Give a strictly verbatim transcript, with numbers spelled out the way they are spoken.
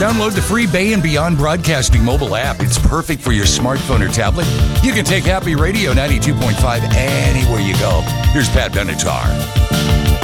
Download the free Bay and Beyond Broadcasting mobile app. It's perfect for your smartphone or tablet. You can take Happy Radio ninety-two point five anywhere you go. Here's Pat Benatar.